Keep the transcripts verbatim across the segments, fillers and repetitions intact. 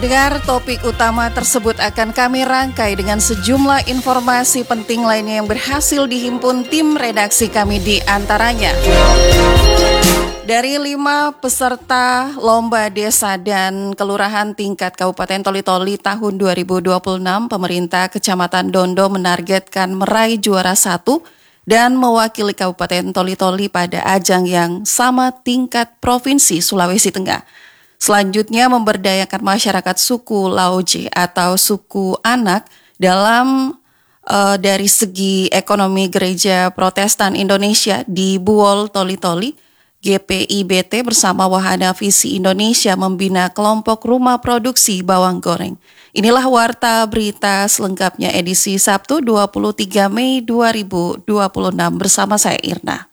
Pendengar, topik utama tersebut akan kami rangkai dengan sejumlah informasi penting lainnya yang berhasil dihimpun tim redaksi kami di antaranya. Dari lima peserta Lomba Desa dan Kelurahan tingkat Kabupaten Toli-Toli tahun dua ribu dua puluh enam, pemerintah Kecamatan Dondo menargetkan meraih juara satu dan mewakili Kabupaten Toli-Toli pada ajang yang sama tingkat Provinsi Sulawesi Tengah. Selanjutnya, memberdayakan masyarakat suku Lauji atau suku Anak dalam uh, dari segi ekonomi Gereja Protestan Indonesia di Buol Toli-Toli. G P I B T bersama Wahana Visi Indonesia membina kelompok rumah produksi bawang goreng. Inilah warta berita selengkapnya edisi Sabtu dua puluh tiga Mei dua ribu dua puluh enam bersama saya Irna.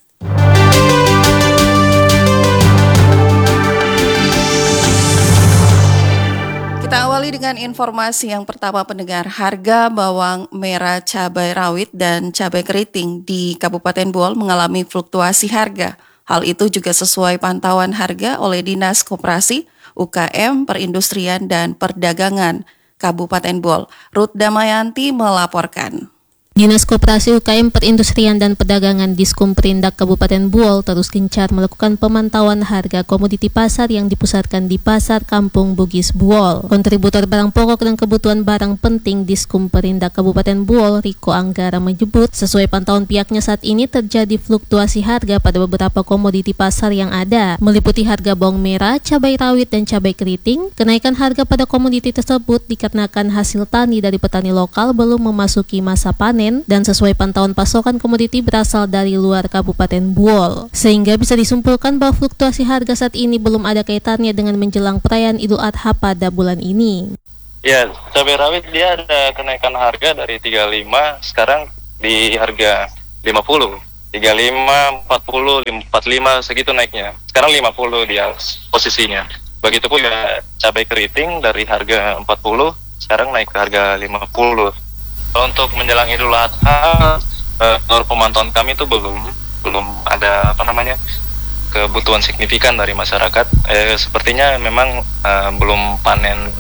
Kita awali dengan informasi yang pertama, pendengar. Harga bawang merah, cabai rawit, dan cabai keriting di Kabupaten Buol mengalami fluktuasi harga. Hal itu juga sesuai pantauan harga oleh Dinas Koperasi, U K M, Perindustrian, dan Perdagangan Kabupaten Buol. Ruth Damayanti melaporkan. Dinas Koperasi, U K M, Perindustrian, dan Perdagangan Diskumperindak Kabupaten Buol terus gencar melakukan pemantauan harga komoditi pasar yang dipusatkan di Pasar Kampung Bugis Buol. Kontributor barang pokok dan kebutuhan barang penting Diskumperindak Kabupaten Buol, Riko Anggara, menyebut sesuai pantauan pihaknya saat ini terjadi fluktuasi harga pada beberapa komoditi pasar yang ada, meliputi harga bawang merah, cabai rawit, dan cabai keriting. Kenaikan harga pada komoditi tersebut dikarenakan hasil tani dari petani lokal belum memasuki masa panen dan sesuai pantauan pasokan komoditi berasal dari luar Kabupaten Buol. Sehingga bisa disimpulkan bahwa fluktuasi harga saat ini belum ada kaitannya dengan menjelang perayaan Idul Adha pada bulan ini. Ya, cabai rawit dia ada kenaikan harga dari tiga puluh lima, sekarang di harga lima puluh. tiga puluh lima, empat puluh, empat puluh lima segitu naiknya. Sekarang lima puluh dia posisinya. Begitupun ya cabai keriting dari harga empat puluh, sekarang naik ke harga lima puluh. Untuk menjelang Idul Adha, eh, menurut pemantauan kami itu belum belum ada apa namanya kebutuhan signifikan dari masyarakat. Eh, sepertinya memang eh, belum panen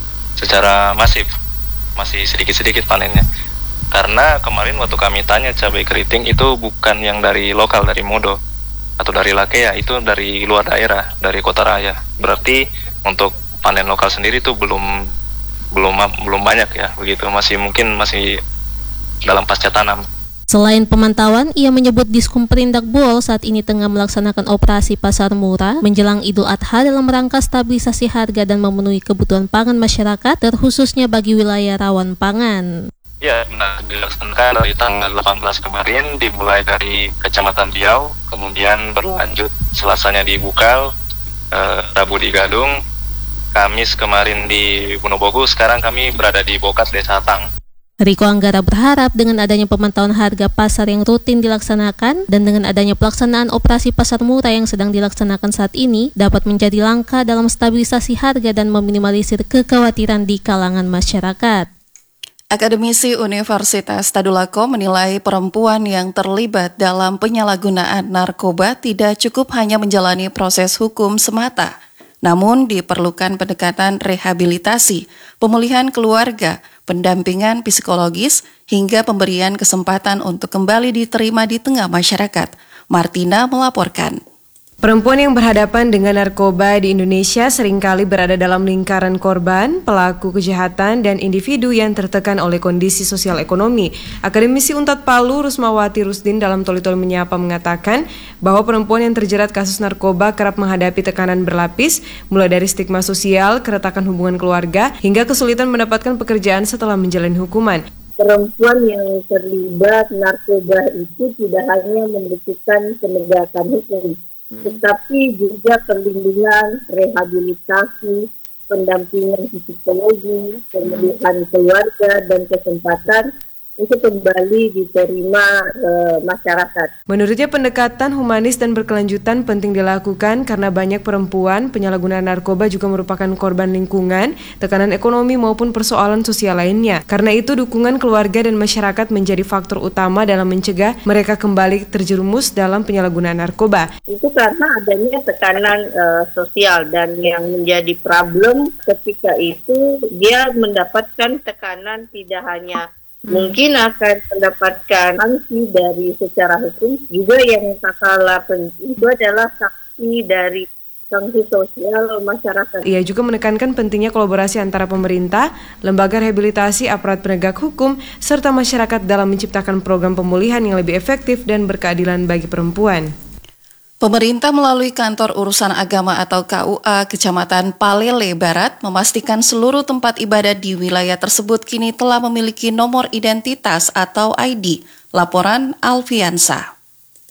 secara masif, masih sedikit-sedikit panennya. Karena kemarin waktu kami tanya cabai keriting itu bukan yang dari lokal, dari Modo atau dari Lakea, itu dari luar daerah, dari Kota Raya. Berarti untuk panen lokal sendiri itu belum belum belum banyak ya, begitu, masih mungkin masih dalam pasca tanam. Selain pemantauan, ia menyebut Diskumperindak Buol saat ini tengah melaksanakan operasi pasar murah menjelang Idul Adha dalam rangka stabilisasi harga dan memenuhi kebutuhan pangan masyarakat, terkhususnya bagi wilayah rawan pangan. Ya, benar, dilaksanakan dari tanggal delapan belas kemarin, dimulai dari Kecamatan Biau, kemudian berlanjut Selasanya di Bukal, eh, Rabu di Gadung, Kamis kemarin di Bonobogu, sekarang kami berada di Bokat, Desa Tang. Riko Anggara berharap dengan adanya pemantauan harga pasar yang rutin dilaksanakan dan dengan adanya pelaksanaan operasi pasar murah yang sedang dilaksanakan saat ini dapat menjadi langkah dalam stabilisasi harga dan meminimalisir kekhawatiran di kalangan masyarakat. Akademisi Universitas Tadulako menilai perempuan yang terlibat dalam penyalahgunaan narkoba tidak cukup hanya menjalani proses hukum semata, namun diperlukan pendekatan rehabilitasi, pemulihan keluarga, pendampingan psikologis, hingga pemberian kesempatan untuk kembali diterima di tengah masyarakat. Martina melaporkan. Perempuan yang berhadapan dengan narkoba di Indonesia seringkali berada dalam lingkaran korban, pelaku kejahatan, dan individu yang tertekan oleh kondisi sosial ekonomi. Akademisi Unpad Palu, Rusmawati Rusdin dalam Toli-Toli Menyapa mengatakan bahwa perempuan yang terjerat kasus narkoba kerap menghadapi tekanan berlapis, mulai dari stigma sosial, keretakan hubungan keluarga, hingga kesulitan mendapatkan pekerjaan setelah menjalani hukuman. Perempuan yang terlibat narkoba itu tidak hanya membutuhkan penegakan hukum, tetapi juga perlindungan, rehabilitasi, pendampingan psikologi, pemulihan keluarga, dan kesempatan itu kembali diterima e, masyarakat. Menurutnya pendekatan humanis dan berkelanjutan penting dilakukan karena banyak perempuan penyalahgunaan narkoba juga merupakan korban lingkungan, tekanan ekonomi maupun persoalan sosial lainnya. Karena itu dukungan keluarga dan masyarakat menjadi faktor utama dalam mencegah mereka kembali terjerumus dalam penyalahgunaan narkoba. Itu karena adanya tekanan e, sosial dan yang menjadi problem ketika itu dia mendapatkan tekanan tidak hanya mungkin akan mendapatkan sanksi dari secara hukum, juga yang tak kalah penting itu adalah sanksi dari sanksi sosial masyarakat. Ia juga menekankan pentingnya kolaborasi antara pemerintah, lembaga rehabilitasi, aparat penegak hukum, serta masyarakat dalam menciptakan program pemulihan yang lebih efektif dan berkeadilan bagi perempuan. Pemerintah melalui Kantor Urusan Agama atau K U A Kecamatan Palele Barat memastikan seluruh tempat ibadah di wilayah tersebut kini telah memiliki nomor identitas atau I D. Laporan Alfiansa.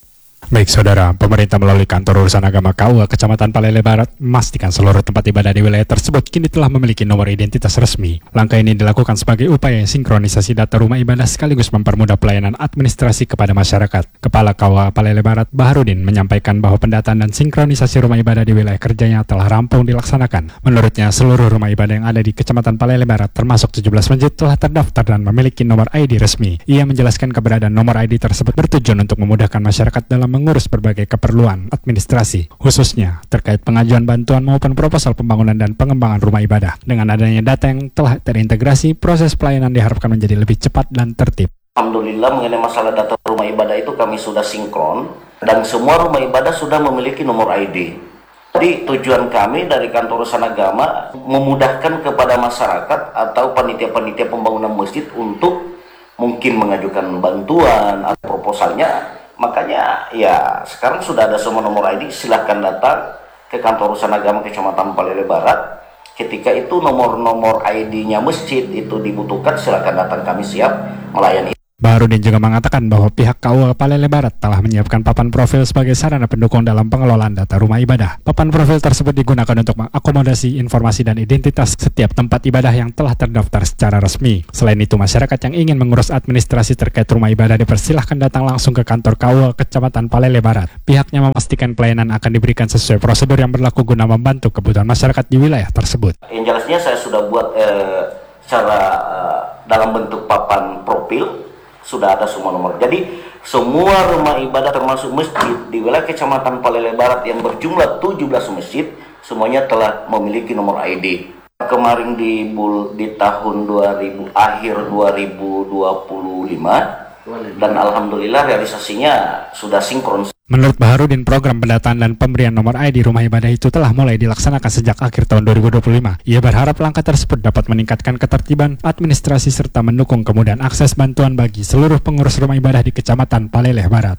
Baik saudara, pemerintah melalui Kantor Urusan Agama K U A Kecamatan Palele Barat memastikan seluruh tempat ibadah di wilayah tersebut kini telah memiliki nomor identitas resmi. Langkah ini dilakukan sebagai upaya sinkronisasi data rumah ibadah sekaligus mempermudah pelayanan administrasi kepada masyarakat. Kepala K U A Palele Barat, Baharudin, menyampaikan bahwa pendataan dan sinkronisasi rumah ibadah di wilayah kerjanya telah rampung dilaksanakan. Menurutnya, seluruh rumah ibadah yang ada di Kecamatan Palele Barat termasuk tujuh belas masjid telah terdaftar dan memiliki nomor I D resmi. Ia menjelaskan keberadaan nomor I D tersebut bertujuan untuk memudahkan masyarakat dalam mengurus berbagai keperluan administrasi, khususnya terkait pengajuan bantuan maupun proposal pembangunan dan pengembangan rumah ibadah. Dengan adanya data yang telah terintegrasi, proses pelayanan diharapkan menjadi lebih cepat dan tertib. Alhamdulillah mengenai masalah data rumah ibadah itu kami sudah sinkron dan semua rumah ibadah sudah memiliki nomor I D. Jadi tujuan kami dari Kantor Urusan Agama memudahkan kepada masyarakat atau panitia-panitia pembangunan masjid untuk mungkin mengajukan bantuan atau proposalnya. Makanya ya sekarang sudah ada semua nomor I D, silahkan datang ke Kantor Urusan Agama Kecamatan Palele Barat. Ketika itu nomor-nomor I D-nya masjid itu dibutuhkan, silahkan datang, kami siap melayani. Baharudin juga mengatakan bahwa pihak K U A Palele Barat telah menyiapkan papan profil sebagai sarana pendukung dalam pengelolaan data rumah ibadah. Papan profil tersebut digunakan untuk mengakomodasi informasi dan identitas setiap tempat ibadah yang telah terdaftar secara resmi. Selain itu, masyarakat yang ingin mengurus administrasi terkait rumah ibadah dipersilahkan datang langsung ke kantor K U A Kecamatan Palele Barat. Pihaknya memastikan pelayanan akan diberikan sesuai prosedur yang berlaku guna membantu kebutuhan masyarakat di wilayah tersebut. Yang jelasnya saya sudah buat eh, secara eh, dalam bentuk papan profil. Sudah ada semua nomor. Jadi semua rumah ibadah termasuk masjid di wilayah Kecamatan Palele Barat yang berjumlah tujuh belas masjid semuanya telah memiliki nomor I D. Kemarin di bul, di tahun dua ribu akhir dua ribu dua puluh lima dan alhamdulillah realisasinya sudah sinkron. Menurut Baharudin, program pendataan dan pemberian nomor I D rumah ibadah itu telah mulai dilaksanakan sejak akhir tahun dua ribu dua puluh lima. Ia berharap langkah tersebut dapat meningkatkan ketertiban administrasi serta mendukung kemudahan akses bantuan bagi seluruh pengurus rumah ibadah di Kecamatan Palele Barat.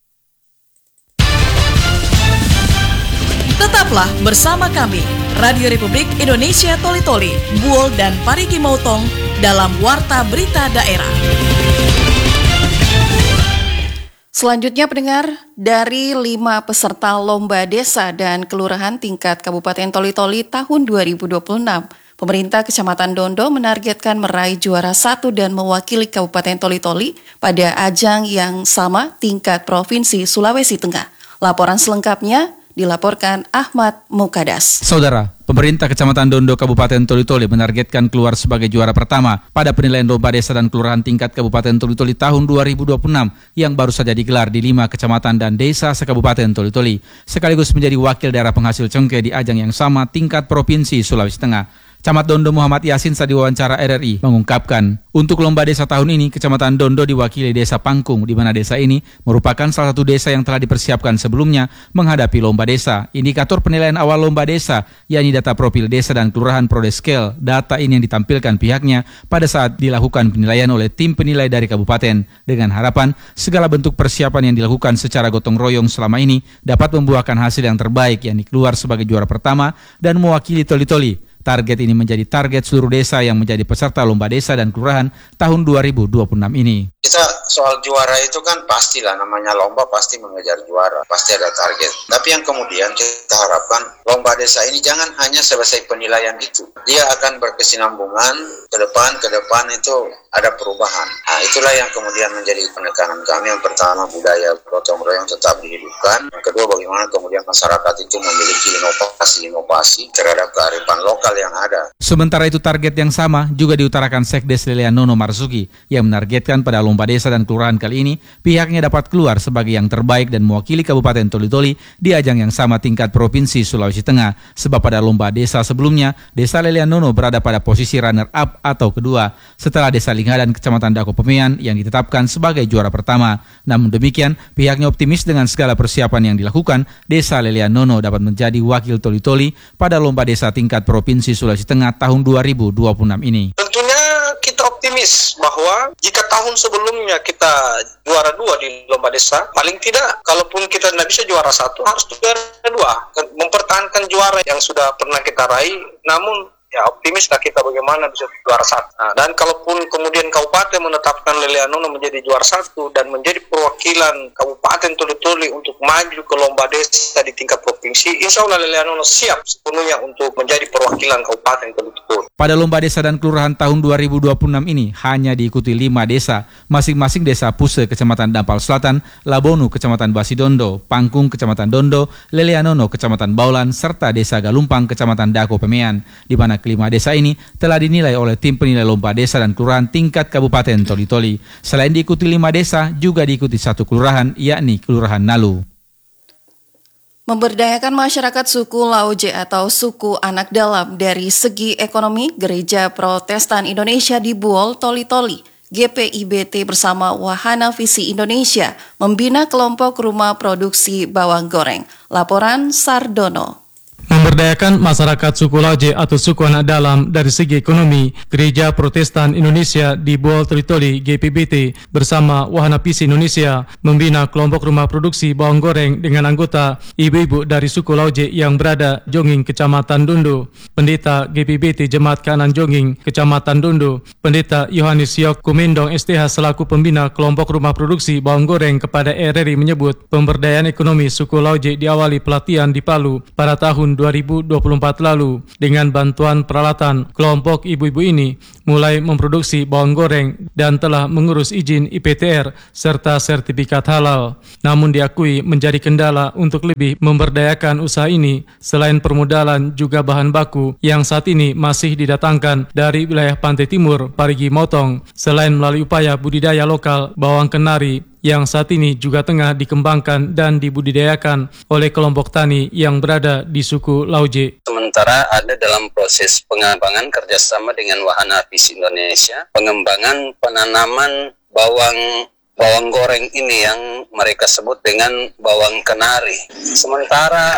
Tetaplah bersama kami, Radio Republik Indonesia Toli Toli, Buol dan Parigi Motong dalam Warta Berita Daerah. Selanjutnya pendengar, dari lima peserta Lomba Desa dan Kelurahan tingkat Kabupaten Toli-Toli tahun dua ribu dua puluh enam, pemerintah Kecamatan Dondo menargetkan meraih juara satu dan mewakili Kabupaten Toli-Toli pada ajang yang sama tingkat Provinsi Sulawesi Tengah. Laporan selengkapnya dilaporkan Ahmad Mukadas. Saudara, pemerintah Kecamatan Dondo Kabupaten Toli-Toli menargetkan keluar sebagai juara pertama pada penilaian Lomba Desa dan Kelurahan tingkat Kabupaten Toli-Toli tahun dua ribu dua puluh enam yang baru saja digelar di lima kecamatan dan desa sekabupaten Toli-Toli, sekaligus menjadi wakil daerah penghasil cengkeh di ajang yang sama tingkat Provinsi Sulawesi Tengah. Camat Dondo Muhammad Yasin saat diwawancara R R I mengungkapkan, untuk Lomba Desa tahun ini, Kecamatan Dondo diwakili Desa Pangkung, di mana desa ini merupakan salah satu desa yang telah dipersiapkan sebelumnya menghadapi Lomba Desa. Indikator penilaian awal Lomba Desa, yakni data profil desa dan kelurahan Prodeskel. Data ini yang ditampilkan pihaknya pada saat dilakukan penilaian oleh tim penilai dari kabupaten, dengan harapan segala bentuk persiapan yang dilakukan secara gotong royong selama ini dapat membuahkan hasil yang terbaik, yakni keluar sebagai juara pertama dan mewakili Toli-Toli. Target ini menjadi target seluruh desa yang menjadi peserta Lomba Desa dan Kelurahan tahun dua ribu dua puluh enam ini. Kita soal juara itu kan pastilah, namanya lomba pasti mengejar juara, pasti ada target. Tapi yang kemudian kita harapkan Lomba Desa ini jangan hanya selesai penilaian itu. Dia akan berkesinambungan ke depan, ke depan itu ada perubahan. Nah, itulah yang kemudian menjadi penekanan kami. Yang pertama, budaya gotong royong tetap dihidupkan. Yang kedua, bagaimana kemudian masyarakat itu memiliki inovasi-inovasi terhadap kearifan lokal yang ada. Sementara itu target yang sama juga diutarakan Sekdes Lilianono Marzuki yang menargetkan pada lomba desa dan kelurahan kali ini pihaknya dapat keluar sebagai yang terbaik dan mewakili Kabupaten Toli-Toli di ajang yang sama tingkat Provinsi Sulawesi Tengah. Sebab pada lomba desa sebelumnya, Desa Lilianono berada pada posisi runner up atau kedua setelah Desa Linggadan Kecamatan Dako Pemean yang ditetapkan sebagai juara pertama. Namun demikian, pihaknya optimis dengan segala persiapan yang dilakukan, Desa Lilianono dapat menjadi wakil Toli-Toli pada lomba desa tingkat Provinsi Sulawesi Tengah tahun dua ribu dua puluh enam ini. Tentunya kita optimis bahwa jika tahun sebelumnya kita juara dua di lomba desa, paling tidak kalaupun kita tidak bisa juara satu, harus juara dua, mempertahankan juara yang sudah pernah kita raih. Namun ya optimis lah kita bagaimana bisa juara satu. Nah, dan kalaupun kemudian kabupaten menetapkan Lilianono menjadi juara satu dan menjadi perwakilan Kabupaten Toli-Toli untuk maju ke lomba desa di tingkat provinsi, insya Allah Lilianono siap sepenuhnya untuk menjadi perwakilan Kabupaten Toli-Toli. Pada lomba desa dan kelurahan tahun dua ribu dua puluh enam ini hanya diikuti lima desa, masing-masing Desa Puse Kecamatan Dampal Selatan, Labonu Kecamatan Basidondo, Pangkung Kecamatan Dondo, Lilianono Kecamatan Baulan, serta Desa Galumpang Kecamatan Dako Pemean, di mana kelima desa ini telah dinilai oleh tim penilai lomba desa dan kelurahan tingkat Kabupaten Toli-Toli. Selain diikuti lima desa, juga diikuti satu kelurahan, yakni Kelurahan Nalu. Memberdayakan masyarakat suku Lauje atau suku anak dalam dari segi ekonomi, Gereja Protestan Indonesia di Buol, Toli-Toli, G P I B T bersama Wahana Visi Indonesia membina kelompok rumah produksi bawang goreng. Laporan Sardono. Memberdayakan masyarakat suku Lauje atau suku anak dalam dari segi ekonomi, Gereja Protestan Indonesia di Buol Toli-Toli G P B T bersama Wahana Visi Indonesia membina kelompok rumah produksi bawang goreng dengan anggota ibu-ibu dari suku Lauje yang berada Jonging, Kecamatan Dondo, Pendeta G P B T Jemaat Kanan Jonging, Kecamatan Dondo, Pendeta Yohanes Yok Kumendong S T H selaku pembina kelompok rumah produksi bawang goreng kepada R R I menyebut pemberdayaan ekonomi suku Lauje diawali pelatihan di Palu pada tahun dua ribu dua puluh empat lalu. Dengan bantuan peralatan, kelompok ibu-ibu ini mulai memproduksi bawang goreng dan telah mengurus izin I P T R serta sertifikat halal. Namun diakui menjadi kendala untuk lebih memberdayakan usaha ini selain permodalan juga bahan baku yang saat ini masih didatangkan dari wilayah Pantai Timur, Parigi Motong, selain melalui upaya budidaya lokal bawang kenari yang saat ini juga tengah dikembangkan dan dibudidayakan oleh kelompok tani yang berada di suku Lauje. Sementara ada dalam proses pengembangan kerjasama dengan Wahana Visi Indonesia, pengembangan penanaman bawang bawang goreng ini yang mereka sebut dengan bawang kenari. Sementara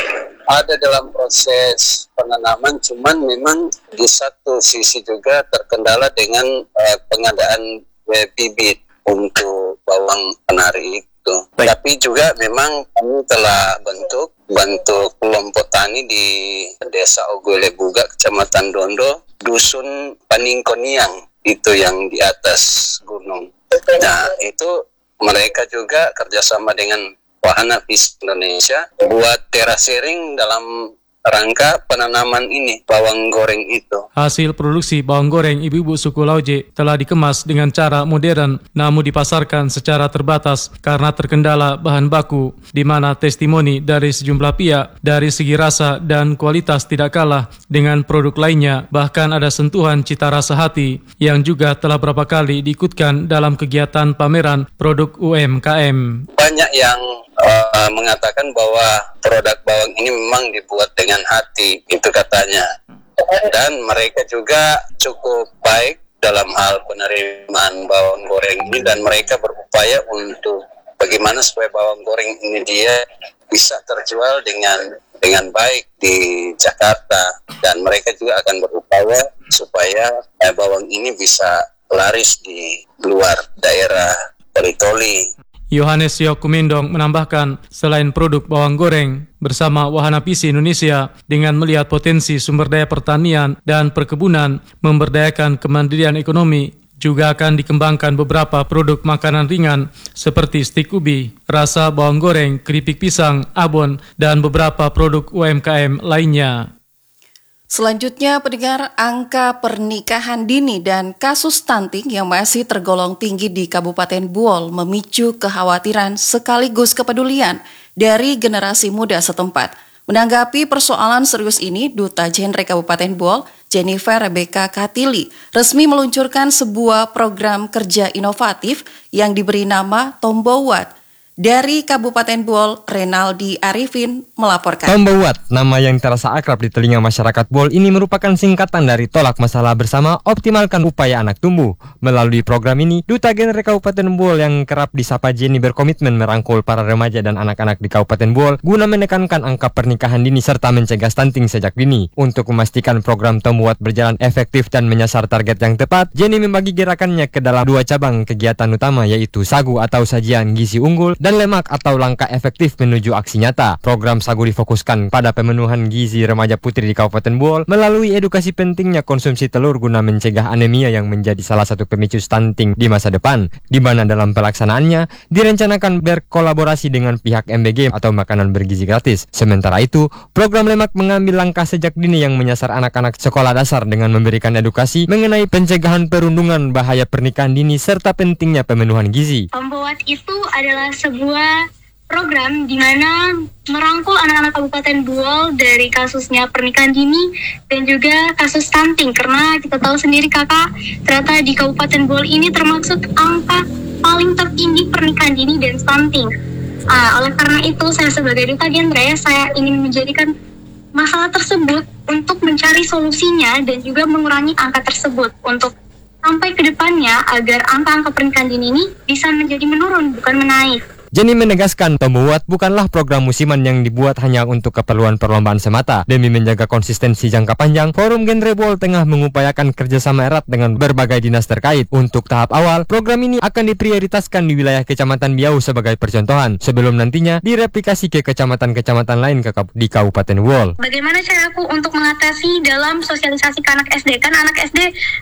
ada dalam proses penanaman, cuman memang di satu sisi juga terkendala dengan uh, pengadaan uh, bibit untuk bawang kenari itu. Baik. Tapi juga memang kami telah bentuk bentuk kelompok tani di Desa Ogolebuga, Kecamatan Dondo, Dusun Paningkoniang, itu yang di atas gunung. Nah, itu mereka juga kerjasama dengan Wahana Visi Indonesia buat terasering dalam rangka penanaman ini, bawang goreng itu. Hasil produksi bawang goreng ibu-ibu suku Lauje telah dikemas dengan cara modern, namun dipasarkan secara terbatas karena terkendala bahan baku, di mana testimoni dari sejumlah pihak dari segi rasa dan kualitas tidak kalah dengan produk lainnya. Bahkan ada sentuhan cita rasa hati yang juga telah berapa kali diikutkan dalam kegiatan pameran produk U M K M. Banyak yang uh, mengatakan bahwa produk bawang ini memang dibuat dengan hati, itu katanya. Dan mereka juga cukup baik dalam hal penerimaan bawang goreng ini, dan mereka berupaya untuk bagaimana supaya bawang goreng ini dia bisa terjual dengan dengan baik di Jakarta, dan mereka juga akan berupaya supaya eh, bawang ini bisa laris di luar daerah Toli-Toli. Yohanes Yok Kumendong menambahkan, selain produk bawang goreng, bersama Wahana Visi Indonesia dengan melihat potensi sumber daya pertanian dan perkebunan, memberdayakan kemandirian ekonomi, juga akan dikembangkan beberapa produk makanan ringan seperti stik ubi, rasa bawang goreng, keripik pisang, abon, dan beberapa produk U M K M lainnya. Selanjutnya, pendengar, angka pernikahan dini dan kasus stunting yang masih tergolong tinggi di Kabupaten Buol memicu kekhawatiran sekaligus kepedulian dari generasi muda setempat. Menanggapi persoalan serius ini, Duta Genre Kabupaten Buol, Jennifer Rebecca Katili, resmi meluncurkan sebuah program kerja inovatif yang diberi nama Tombowat. Dari Kabupaten Buol, Renaldi Arifin melaporkan. Tombowat, nama yang terasa akrab di telinga masyarakat Buol ini merupakan singkatan dari tolak masalah bersama, optimalkan upaya anak tumbuh. Melalui program ini, Duta Genre Kabupaten Buol yang kerap disapa Jenny berkomitmen merangkul para remaja dan anak-anak di Kabupaten Buol guna menekankan angka pernikahan dini serta mencegah stunting sejak dini. Untuk memastikan program Tombowat berjalan efektif dan menyasar target yang tepat, Jenny membagi gerakannya ke dalam dua cabang kegiatan utama, yaitu Sagu atau Sajian Gizi Unggul dan Lemak atau langkah efektif menuju aksi nyata. Program Sagu difokuskan pada pemenuhan gizi remaja putri di Kabupaten Buol melalui edukasi pentingnya konsumsi telur guna mencegah anemia yang menjadi salah satu pemicu stunting di masa depan, di mana dalam pelaksanaannya direncanakan berkolaborasi dengan pihak M B G atau makanan bergizi gratis. Sementara itu, program Lemak mengambil langkah sejak dini yang menyasar anak-anak sekolah dasar dengan memberikan edukasi mengenai pencegahan perundungan, bahaya pernikahan dini serta pentingnya pemenuhan gizi. Tombowat itu adalah sebuah sebuah program di mana merangkul anak-anak Kabupaten Buol dari kasusnya pernikahan dini dan juga kasus stunting, karena kita tahu sendiri kakak, ternyata di Kabupaten Buol ini termasuk angka paling tertinggi pernikahan dini dan stunting. Uh, oleh karena itu saya sebagai Duta Genre, saya ingin menjadikan masalah tersebut untuk mencari solusinya dan juga mengurangi angka tersebut untuk sampai ke depannya agar angka-angka pernikahan dini ini bisa menjadi menurun bukan menaik. Jenny menegaskan Tombowat bukanlah program musiman yang dibuat hanya untuk keperluan perlombaan semata. Demi menjaga konsistensi jangka panjang, Forum Genre Buol tengah mengupayakan kerjasama erat dengan berbagai dinas terkait. Untuk tahap awal, program ini akan diprioritaskan di wilayah Kecamatan Biau sebagai percontohan, sebelum nantinya direplikasi ke kecamatan-kecamatan lain ke di Kabupaten Buol. Bagaimana cara aku untuk mengatasi dalam sosialisasi ke anak S D? Kan anak S D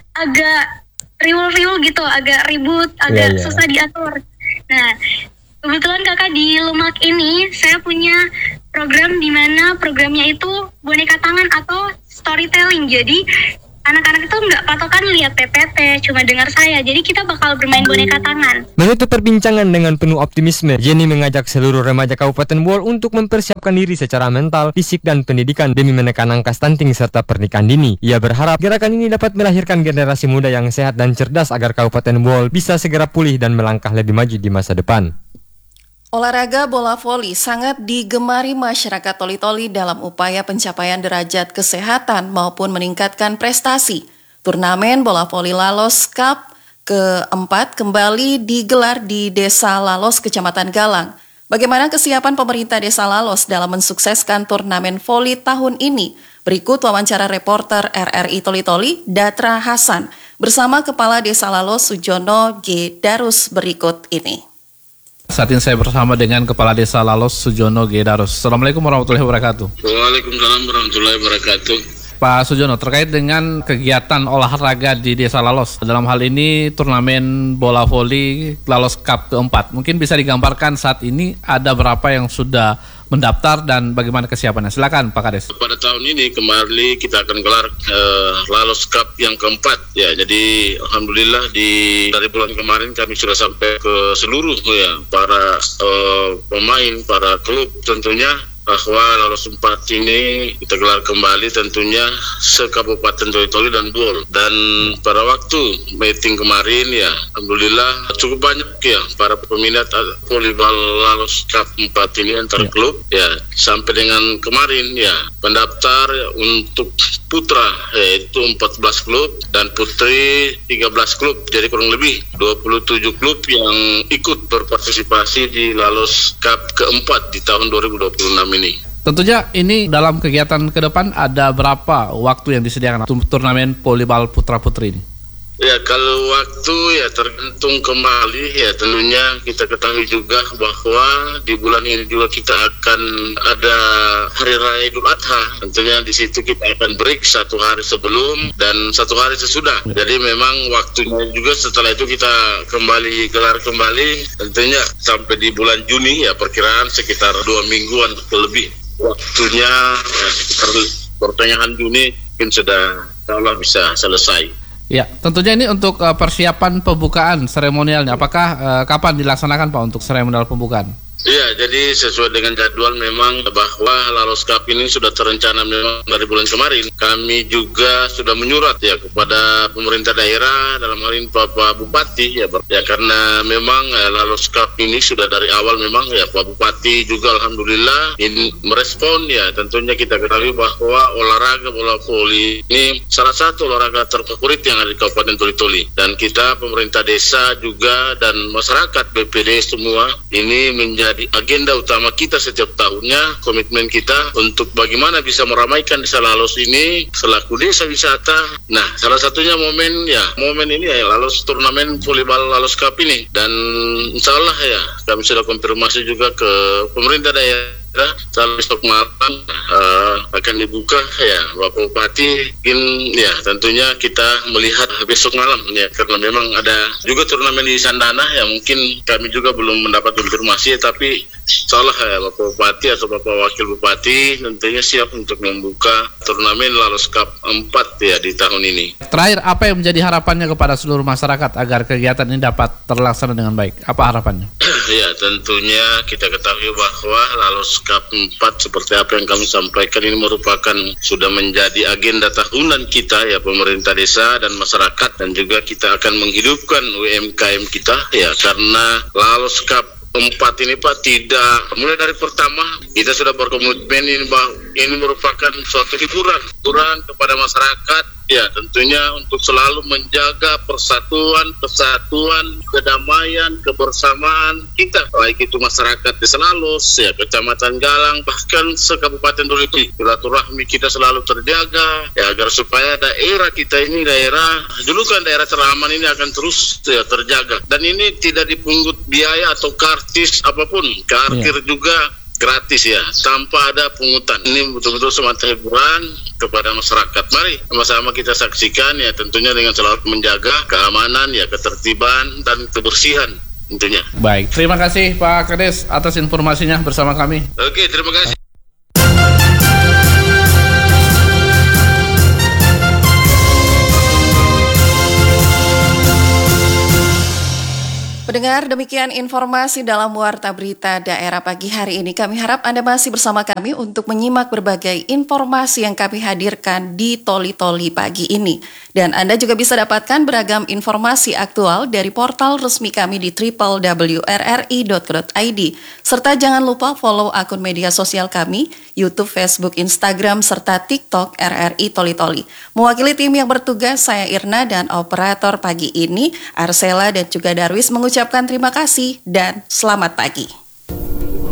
agak riul-riul gitu, agak ribut, agak yeah, yeah. susah diatur. Nah, kebetulan kakak di Lemak ini saya punya program di mana programnya itu boneka tangan atau storytelling. Jadi anak-anak itu nggak patokan lihat P P T, cuma dengar saya. Jadi kita bakal bermain boneka tangan. Menutup perbincangan dengan penuh optimisme, Jenny mengajak seluruh remaja Kabupaten Buol untuk mempersiapkan diri secara mental, fisik, dan pendidikan demi menekan angka stunting serta pernikahan dini. Ia berharap gerakan ini dapat melahirkan generasi muda yang sehat dan cerdas agar Kabupaten Buol bisa segera pulih dan melangkah lebih maju di masa depan. Olahraga bola voli sangat digemari masyarakat Toli-Toli dalam upaya pencapaian derajat kesehatan maupun meningkatkan prestasi. Turnamen bola voli Lalos Cup keempat kembali digelar di Desa Lalos, Kecamatan Galang. Bagaimana kesiapan pemerintah Desa Lalos dalam mensukseskan turnamen voli tahun ini? Berikut wawancara reporter R R I Toli-Toli, Datra Hasan, bersama Kepala Desa Lalos Sujono G. Darus berikut ini. Saat ini saya bersama dengan Kepala Desa Lalos Sujono G. Darus. Assalamualaikum warahmatullahi wabarakatuh. Waalaikumsalam warahmatullahi wabarakatuh. Pak Sujono, terkait dengan kegiatan olahraga di Desa Lalos, dalam hal ini turnamen bola voli Lalos Cup keempat, mungkin bisa digambarkan saat ini ada berapa yang sudah mendaftar dan bagaimana kesiapannya? Silakan Pak Kades. Pada tahun ini kembali kita akan gelar uh, Lalos Cup yang keempat ya. Jadi alhamdulillah di dari bulan kemarin kami sudah sampai ke seluruh ya para uh, pemain, para klub tentunya, bahwa Lalos empat ini kita gelar kembali tentunya se-Kabupaten Toli-Toli dan Buol. Dan pada waktu meeting kemarin ya, alhamdulillah cukup banyak ya para peminat volleyball Lalos Cup empat ini antar ya. klub ya. Sampai dengan kemarin ya, pendaftar untuk putra yaitu empat belas klub dan putri tiga belas klub. Jadi kurang lebih dua puluh tujuh klub yang ikut berpartisipasi di Lalos Cup keempat di tahun dua ribu dua puluh enam ini. Tentunya ini dalam kegiatan ke depan ada berapa waktu yang disediakan untuk turnamen volleyball putra-putri ini? Ya, kalau waktu ya tergantung kembali ya, tentunya kita ketahui juga bahwa di bulan ini juga kita akan ada Hari Raya Idul Adha. Tentunya di situ kita akan break satu hari sebelum dan satu hari sesudah. Jadi memang waktunya juga setelah itu kita kembali gelar kembali. Tentunya sampai di bulan Juni ya, perkiraan sekitar dua mingguan lebih waktunya ya, sekitar pertengahan Juni mungkin sudah insya Allah bisa selesai. Ya, tentunya ini untuk uh, persiapan pembukaan seremonialnya. Apakah uh, kapan dilaksanakan Pak untuk seremonial pembukaan? Iya, jadi sesuai dengan jadwal memang bahwa Lalos Cup ini sudah terencana memang dari bulan kemarin. Kami juga sudah menyurat ya kepada pemerintah daerah, dalam hal ini Bapak Bupati ya, ya karena memang eh, Lalos Cup ini sudah dari awal memang ya Pak Bupati juga alhamdulillah ini merespon ya. Tentunya kita ketahui bahwa olahraga bola voli ini salah satu olahraga terfavorit yang ada di Kabupaten Toli-Toli, dan kita pemerintah desa juga dan masyarakat B P D semua ini menjadi Jadi agenda utama kita setiap tahunnya, komitmen kita untuk bagaimana bisa meramaikan desa Lalos ini selaku desa wisata. Nah, salah satunya momen ya, momen ini ya Lalos turnamen volleyball Lalos Cup ini, dan insya Allah ya kami sudah konfirmasi juga ke pemerintah daerah. Salah besok malam uh, akan dibuka ya Bapak Bupati. Mungkin ya tentunya kita melihat besok malam ya, karena memang ada juga turnamen di Sandana ya, mungkin kami juga belum mendapat konfirmasi, tapi insyaallah ya Bapak Bupati atau Bapak Wakil Bupati tentunya siap untuk membuka turnamen Lalos Cup empat ya di tahun ini. Terakhir, apa yang menjadi harapannya kepada seluruh masyarakat agar kegiatan ini dapat terlaksana dengan baik? Apa harapannya? Ya, tentunya kita ketahui bahwa Lalos Cup empat seperti apa yang kami sampaikan ini merupakan sudah menjadi agenda tahunan kita ya, pemerintah desa dan masyarakat, dan juga kita akan menghidupkan U M K M kita ya, karena Lalos Cup empat ini Pak tidak mulai dari pertama kita sudah berkomitmen ini bahwa ini merupakan suatu hiburan hiburan kepada masyarakat ya, tentunya untuk selalu menjaga persatuan, kesatuan, kedamaian, kebersamaan kita, baik itu masyarakat di Lalos ya, Kecamatan Galang, bahkan se-Kabupaten Toli-Toli. Silaturahmi kita selalu terjaga ya, agar supaya daerah kita ini daerah julukan daerah teraman ini akan terus ya terjaga, dan ini tidak dipungut biaya atau kartis apapun, parkir yeah. juga gratis ya, tanpa ada pungutan. Ini betul-betul semata hiburan kepada masyarakat. Mari sama-sama kita saksikan ya, tentunya dengan selalu menjaga keamanan ya, ketertiban dan kebersihan tentunya. Baik, terima kasih Pak Kades atas informasinya bersama kami. Oke, terima kasih. Pendengar, demikian informasi dalam Warta Berita Daerah pagi hari ini. Kami harap Anda masih bersama kami untuk menyimak berbagai informasi yang kami hadirkan di Toli-Toli pagi ini. Dan Anda juga bisa dapatkan beragam informasi aktual dari portal resmi kami di w w w titik r r i titik co titik i d. Serta jangan lupa follow akun media sosial kami, YouTube, Facebook, Instagram, serta TikTok R R I Toli-Toli. Mewakili tim yang bertugas, saya Irna dan operator pagi ini, Arsela dan juga Darwis mengucapkan terima kasih dan selamat pagi.